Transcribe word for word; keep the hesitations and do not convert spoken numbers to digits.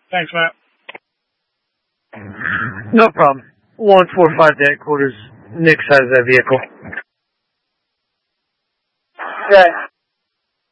Thanks, Matt. No problem. one four five to headquarters. Nick has that vehicle. Okay.